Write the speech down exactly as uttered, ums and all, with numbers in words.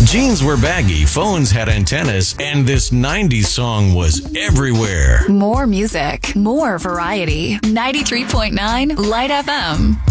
Jeans were baggy, phones had antennas, and this nineties song was everywhere. More music, more variety. ninety-three point nine Light F M.